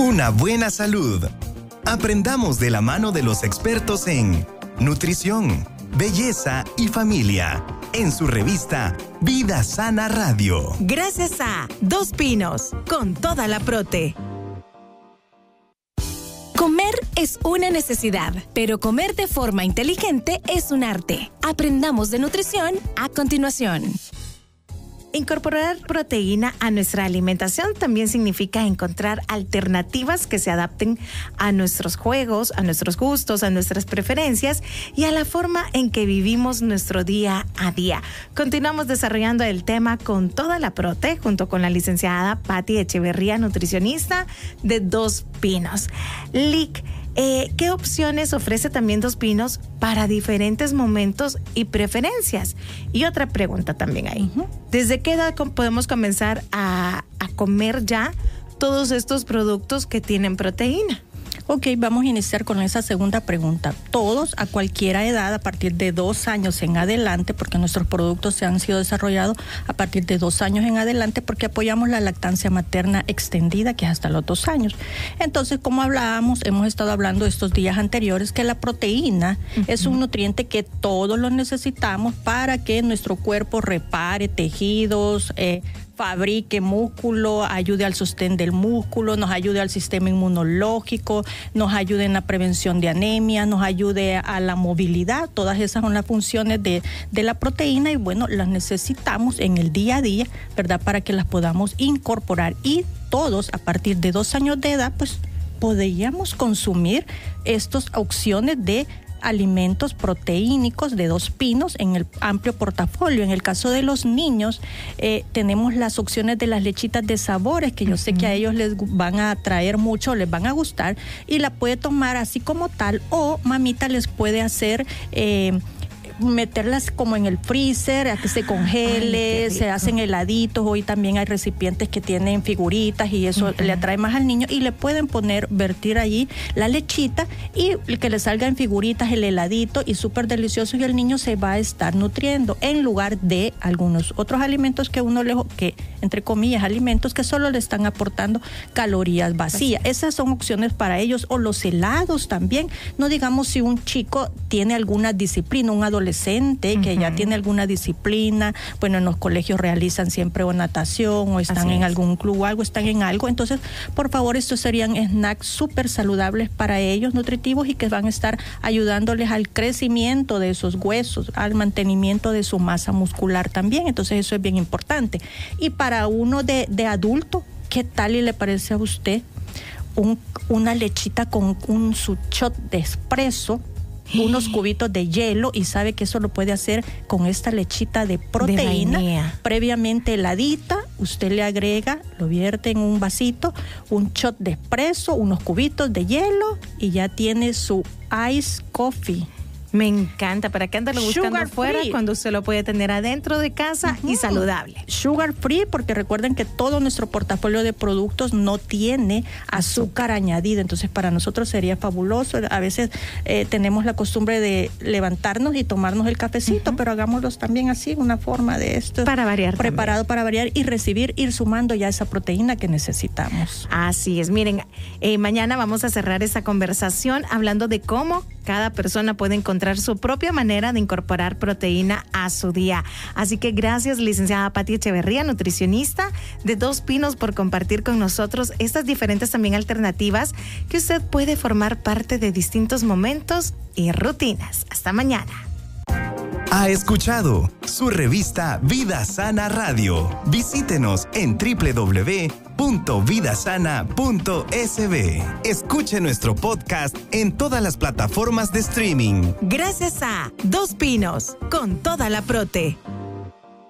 Una buena salud. Aprendamos de la mano de los expertos en nutrición, belleza y familia, en su revista Vida Sana Radio. Gracias a Dos Pinos, con toda la prote. Comer es una necesidad, pero comer de forma inteligente es un arte. Aprendamos de nutrición a continuación. Incorporar proteína a nuestra alimentación también significa encontrar alternativas que se adapten a nuestros juegos, a nuestros gustos, a nuestras preferencias y a la forma en que vivimos nuestro día a día. Continuamos desarrollando el tema con toda la prote, junto con la licenciada Patti Echeverría, nutricionista de Dos Pinos. Lic, ¿qué opciones ofrece también Dos Pinos para diferentes momentos y preferencias? Y otra pregunta también ahí. ¿Desde qué edad podemos comenzar a comer ya todos estos productos que tienen proteína? Ok, vamos a iniciar con esa segunda pregunta. Todos, a cualquier edad, a partir de 2 años en adelante, porque nuestros productos se han sido desarrollados a partir de 2 años en adelante, porque apoyamos la lactancia materna extendida, que es hasta los 2 años. Entonces, como hablábamos, hemos estado hablando estos días anteriores, que la proteína es un nutriente que todos lo necesitamos para que nuestro cuerpo repare tejidos, fabrique músculo, ayude al sostén del músculo, nos ayude al sistema inmunológico, nos ayude en la prevención de anemia, nos ayude a la movilidad. Todas esas son las funciones de la proteína y bueno, las necesitamos en el día a día, ¿verdad? Para que las podamos incorporar. Y todos, a partir de 2 años de edad, pues podríamos consumir estas opciones de alimentos proteínicos de Dos Pinos en el amplio portafolio. En el caso de los niños, tenemos las opciones de las lechitas de sabores, que yo sé que a ellos les van a atraer mucho, les van a gustar, y la puede tomar así como tal, o mamita les puede hacer meterlas como en el freezer, a que se congele, se hacen heladitos. Hoy también hay recipientes que tienen figuritas y eso le atrae más al niño, y le pueden vertir allí la lechita y que le salga en figuritas el heladito, y súper delicioso, y el niño se va a estar nutriendo en lugar de algunos otros alimentos que entre comillas, alimentos que solo le están aportando calorías vacías. Esas son opciones para ellos. O los helados también. No digamos si un chico tiene alguna disciplina, un adolescente que ya tiene alguna disciplina, bueno, en los colegios realizan siempre o natación o están en algún club o algo, están en algo. Entonces, por favor, estos serían snacks súper saludables para ellos, nutritivos, y que van a estar ayudándoles al crecimiento de esos huesos, al mantenimiento de su masa muscular también. Entonces, eso es bien importante. Y para uno de adulto, ¿qué tal y le parece a usted una lechita con su shot de espresso, unos cubitos de hielo, y sabe que eso lo puede hacer con esta lechita de proteína previamente heladita? Usted le agrega, lo vierte en un vasito, un shot de espresso, unos cubitos de hielo, y ya tiene su ice coffee. Me encanta. ¿Para qué andarlo buscando afuera cuando usted lo puede tener adentro de casa y saludable? Sugar free, porque recuerden que todo nuestro portafolio de productos no tiene azúcar añadida. Entonces, para nosotros sería fabuloso. A veces tenemos la costumbre de levantarnos y tomarnos el cafecito, pero hagámoslos también así, una forma de esto. Para variar. Preparado también. Para variar y ir sumando ya esa proteína que necesitamos. Así es. Miren, mañana vamos a cerrar esta conversación hablando de cómo cada persona puede encontrar su propia manera de incorporar proteína a su día. Así que gracias, licenciada Patti Echeverría, nutricionista de Dos Pinos, por compartir con nosotros estas diferentes también alternativas que usted puede formar parte de distintos momentos y rutinas. Hasta mañana. Ha escuchado su revista Vida Sana Radio. Visítenos en www.vidasana.sb. Escuche nuestro podcast en todas las plataformas de streaming. Gracias a Dos Pinos, con toda la prote.